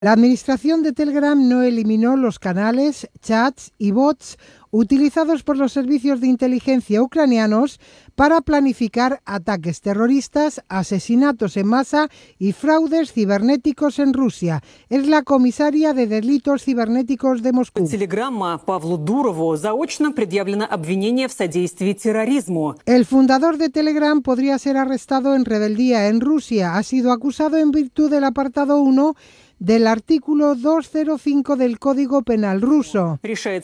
La administración de Telegram no eliminó los canales, chats y bots utilizados por los servicios de inteligencia ucranianos para planificar ataques terroristas, asesinatos en masa y fraudes cibernéticos en Rusia. Es la comisaria de delitos cibernéticos de Moscú. Телеграмма Павлу Дурову заочно предъявлено обвинение в содействии терроризму. El fundador de Telegram podría ser arrestado en rebeldía en Rusia. Ha sido acusado en virtud del apartado 1 del artículo 205 del Código Penal ruso.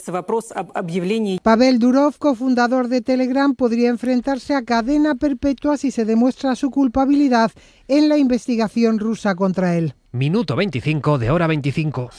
Pavel Durov, cofundador de Telegram, podría enfrentarse a cadena perpetua si se demuestra su culpabilidad en la investigación rusa contra él. Minuto 25 de Hora 25.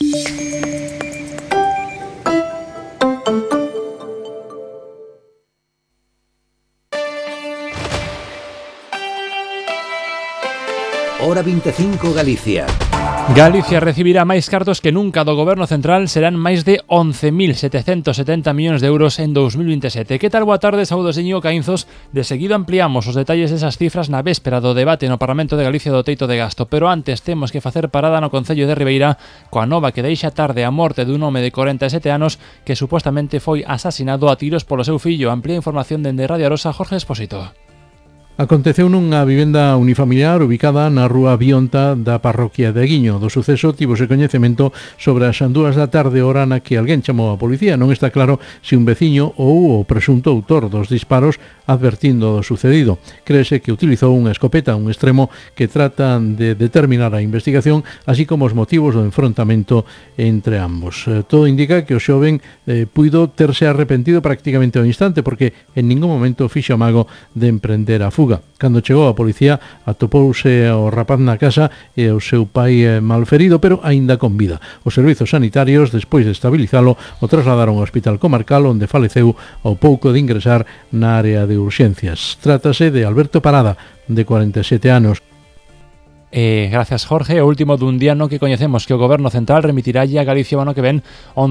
Hora 25 Galicia. Galicia recibirá máis cartos que nunca do Goberno Central, serán máis de 11.770 millóns de euros en 2027. Que tal? Boa tarde, saúdos de Íñigo Caínzos. De seguido ampliamos os detalles desas cifras na véspera do debate no Parlamento de Galicia do teito de gasto, pero antes temos que facer parada no Concello de Ribeira coa nova que deixa tarde a morte dun home de 47 anos que supostamente foi asasinado a tiros polo seu fillo. Amplía información dende Radio Arosa, Jorge Expósito. Aconteceu nunha vivenda unifamiliar ubicada na rúa Bionta da parroquia de Aguiño. Do suceso tivose coñecemento sobre as 2 da tarde, hora na que alguén chamou a policía. Non está claro se un veciño ou o presunto autor dos disparos advertindo do sucedido. Créese que utilizou unha escopeta, un extremo que tratan de determinar a investigación, así como os motivos do enfrontamento entre ambos. Todo indica que o xoven puido terse arrepentido prácticamente ao instante, porque en ningún momento fixo amago de emprender a fuga. Cando chegou a policía, atopouse o rapaz na casa e o seu pai malferido, pero aínda con vida. Os servizos sanitarios, despois de estabilizalo, o trasladaron ao hospital comarcal, onde faleceu ao pouco de ingresar na área de urxencias. Trátase de Alberto Parada, de 47 anos. Gracias, Jorge. O último dun día no que coñecemos que o Goberno Central remitirá a Galicia o ano que ven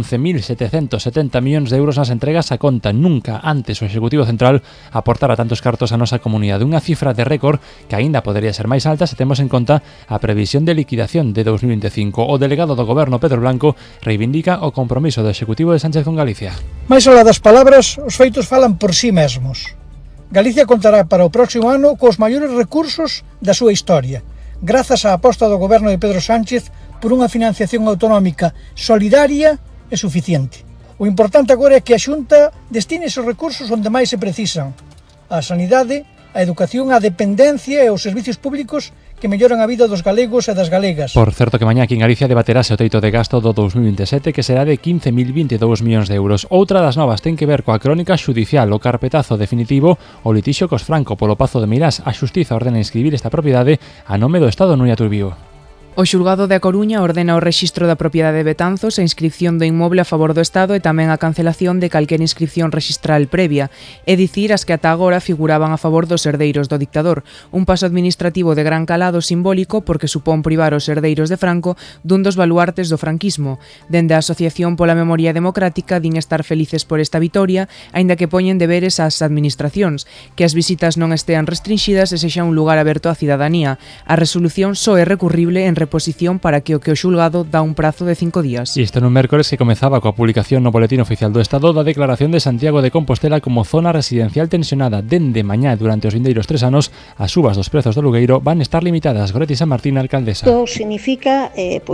11.770 millóns de euros nas entregas a conta. Nunca antes o Executivo Central aportara tantos cartos a nosa comunidade. Unha cifra de récord que aínda podería ser máis alta se temos en conta a previsión de liquidación de 2025. O delegado do Goberno, Pedro Blanco, reivindica o compromiso do Executivo de Sánchez con Galicia. Mais alá das palabras, os feitos falan por si mesmos. Galicia contará para o próximo ano cos maiores recursos da súa historia, grazas á aposta do Goberno de Pedro Sánchez por unha financiación autonómica solidaria e suficiente. O importante agora é que a Xunta destine esos recursos onde máis se precisan: a sanidade, a educación, a dependencia e os servicios públicos que melloran a vida dos galegos e das galegas. Por certo que mañá aquí en Galicia debaterase o teito de gasto do 2027, que será de 15.022 millóns de euros. Outra das novas ten que ver coa crónica xudicial, o carpetazo definitivo, o litixio cos Franco polo Pazo de Meirás. A Xustiza ordena inscribir esta propiedade a nome do Estado, Núria Turbío. O xulgado de A Coruña ordena o rexistro da propiedade de Betanzos, a inscripción do inmoble a favor do Estado e tamén a cancelación de calquera inscripción rexistral previa, é dicir, as que ata agora figuraban a favor dos herdeiros do dictador. Un paso administrativo de gran calado simbólico porque supón privar os herdeiros de Franco dun dos baluartes do franquismo. Dende a Asociación pola Memoria Democrática din estar felices por esta vitoria, aínda que poñen deberes ás administracións, que as visitas non estean restringidas e sexa un lugar aberto á cidadanía. A resolución só é recurrible en reposición para que o xulgado dá un prazo de 5 días. E isto nun mércores que comezaba coa publicación no Boletín Oficial do Estado da declaración de Santiago de Compostela como zona residencial tensionada. Dende mañá durante os vindeiros 3 anos, as subas dos prezos do alugueiro van estar limitadas. Goretti San Martín, alcaldesa. Isto significa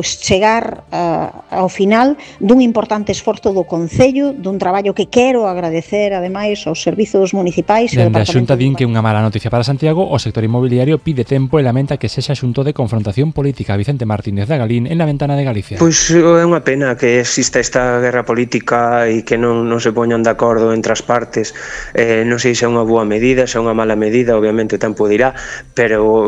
chegar ao final dun importante esforzo do Concello, dun traballo que quero agradecer ademais aos servizos municipais. Dende a Xunta din que unha mala noticia para Santiago, o sector inmobiliario pide tempo e lamenta que sexa xunto de confrontación política. Vicente Martínez da Galín en La Ventana de Galicia. Pois é unha pena que exista esta guerra política e que non se poñan de acordo entre as partes. Non sei se é unha boa medida, se é unha mala medida, obviamente o tempo dirá, pero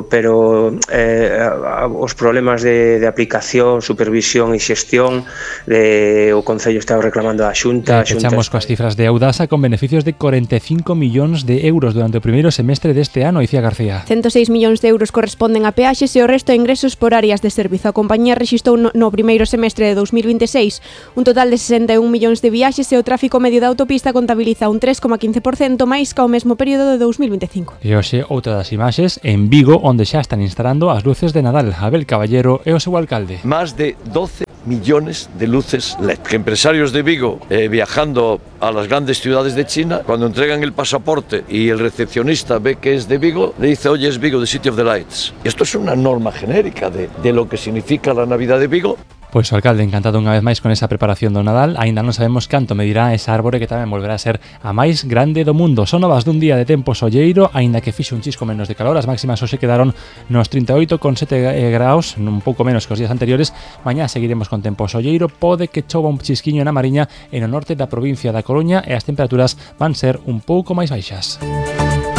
os problemas de aplicación, supervisión e xestión o Concello está reclamando a Xunta. Echamos coas cifras de Audasa con beneficios de 45 millóns de euros durante o primeiro semestre deste ano, Icía García. 106 millóns de euros corresponden a peaxes e o resto a ingresos por áreas este servizo. A compañía rexistrou no primeiro semestre de 2026 un total de 61 millóns de viaxes e o tráfico medio da autopista contabiliza un 3,15% máis ca o mesmo período de 2025. E hoxe outra das imaxes en Vigo, onde xa están instalando as luces de Nadal. Abel Caballero é o seu alcalde. Más de 12 millones de luces LED. Que empresarios de Vigo viajando a las grandes ciudades de China, cuando entregan el pasaporte y el recepcionista ve que es de Vigo, le dice, oye, es Vigo, the City of the Lights. Esto es una norma genérica de lo que significa la Navidad de Vigo. Pois o alcalde encantado unha vez máis con esa preparación do Nadal. Aínda non sabemos canto medirá esa árbore que tamén volverá a ser a máis grande do mundo. Son novas dun día de tempo solleiro, aínda que fixe un chisco menos de calor. As máximas hoxe quedaron nos 38,7 graus, un pouco menos que os días anteriores. Mañá seguiremos con tempo solleiro, pode que chova un chisquiño na Mariña e no norte da provincia da Coruña e as temperaturas van ser un pouco máis baixas.